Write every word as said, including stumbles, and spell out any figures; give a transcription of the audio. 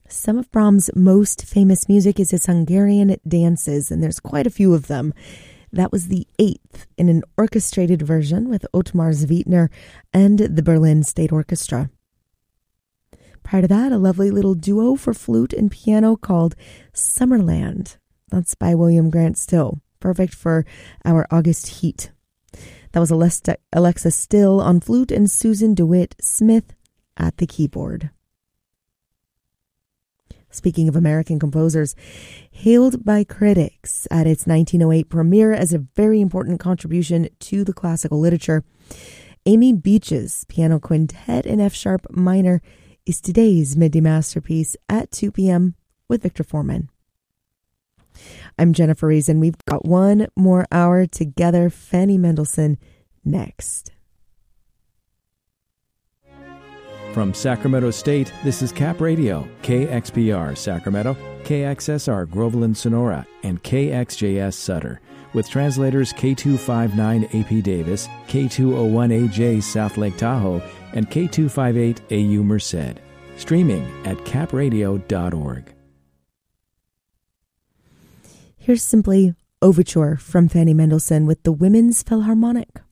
Some of Brahms' most famous music is his Hungarian dances, and there's quite a few of them. That was the eighth in an orchestrated version with Ottmar Zwittner and the Berlin State Orchestra. Prior to that, a lovely little duo for flute and piano called Summerland. That's by William Grant Still. Perfect for our August heat. That was Alexa Still on flute and Susan DeWitt Smith at the keyboard. Speaking of American composers, hailed by critics at its nineteen oh eight premiere as a very important contribution to the classical literature, Amy Beach's Piano Quintet in F-sharp minor is today's midday masterpiece at two p.m. with Victor Foreman. I'm Jennifer Reason. We've got one more hour together. Fanny Mendelssohn next. From Sacramento State, this is Cap Radio, K X P R Sacramento, K X S R Groveland Sonora, and K X J S Sutter, with translators K two fifty-nine A P Davis, K two oh one A J South Lake Tahoe, and K two fifty-eight A U Merced. Streaming at cap radio dot org. Here's simply Overture from Fanny Mendelssohn with the Women's Philharmonic.